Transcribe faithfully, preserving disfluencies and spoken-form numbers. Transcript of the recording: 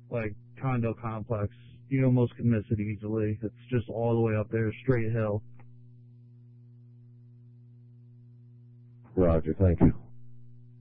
like condo complex. You almost could miss it easily. It's just all the way up there, straight hill. Roger, thank you.